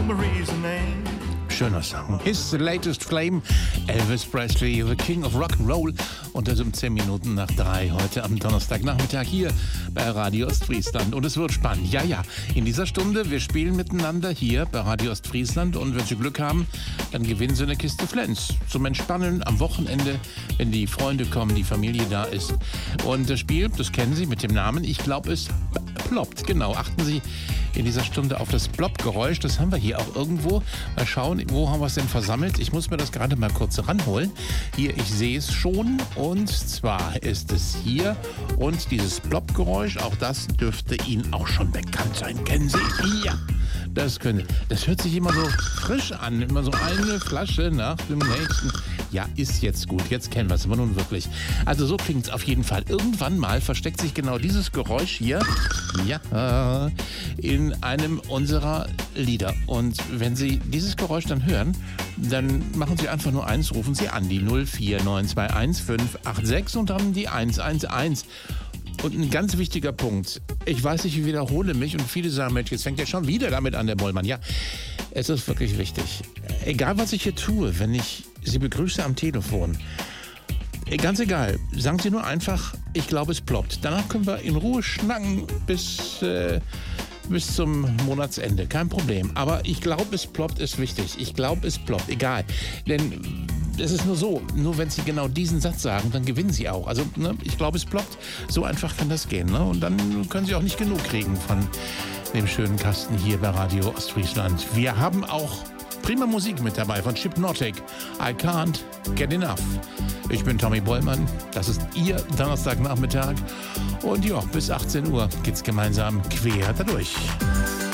Schöner Song. His latest flame, Elvis Presley, the King of Rock'n'Roll. Und das um 10 Minuten nach 3 heute am Donnerstagnachmittag hier bei Radio Ostfriesland. Und es wird spannend. Ja, in dieser Stunde, wir spielen miteinander hier bei Radio Ostfriesland. Und wenn Sie Glück haben, dann gewinnen Sie eine Kiste Flens. Zum Entspannen am Wochenende, wenn die Freunde kommen, die Familie da ist. Und das Spiel, das kennen Sie mit dem Namen, ich glaube, es ploppt. Genau, achten Sie in dieser Stunde auf das Plopp-Geräusch. Das haben wir hier auch irgendwo. Mal schauen, wo haben wir es denn versammelt? Ich muss mir das gerade mal kurz ranholen. Hier, ich sehe es schon. Und zwar ist es hier. Und dieses Plopp-Geräusch, auch das dürfte Ihnen auch schon bekannt sein. Kennen Sie? Ja. Das hört sich immer so frisch an. Immer so eine Flasche nach dem nächsten. Ja, ist jetzt gut. Jetzt kennen wir es aber nun wirklich. Also so klingt es auf jeden Fall. Irgendwann mal versteckt sich genau dieses Geräusch hier, ja, in einem unserer Lieder. Und wenn Sie dieses Geräusch dann hören, dann machen Sie einfach nur eins, rufen Sie an, die 04921 586 und dann die 111. Und ein ganz wichtiger Punkt. Ich weiß, ich wiederhole mich und viele sagen, Mensch, jetzt fängt er schon wieder damit an, der Bollmann. Ja, es ist wirklich wichtig. Egal, was ich hier tue, wenn ich Sie begrüße am Telefon, ganz egal, sagen Sie nur einfach, ich glaube, es ploppt. Danach können wir in Ruhe schnacken bis zum Monatsende. Kein Problem. Aber ich glaube, es ploppt ist wichtig. Ich glaube, es ploppt. Egal. Denn es ist nur so, nur wenn Sie genau diesen Satz sagen, dann gewinnen Sie auch. Also, ich glaube, es ploppt. So einfach kann das gehen. Ne? Und dann können Sie auch nicht genug kriegen von dem schönen Kasten hier bei Radio Ostfriesland. Wir haben auch prima Musik mit dabei von Hypnotic. I can't get enough. Ich bin Tommy Bollmann. Das ist Ihr Donnerstagnachmittag. Und ja, bis 18 Uhr geht's gemeinsam quer dadurch.